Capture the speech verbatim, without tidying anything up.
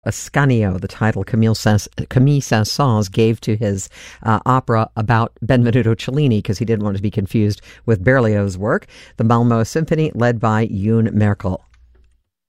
Ascanio, the title Camille, Saint- Camille Saint-Saëns gave to his uh, opera about Benvenuto Cellini, because he didn't want to be confused with Berlioz's work, the Malmö Symphony, led by Yoon Merkel.